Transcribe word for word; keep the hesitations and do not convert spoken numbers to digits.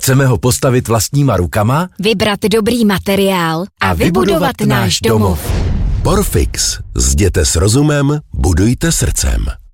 Chceme ho postavit vlastníma rukama, vybrat dobrý materiál a, a vybudovat, vybudovat náš domov. Porfix. Zděte s rozumem, budujte srdcem.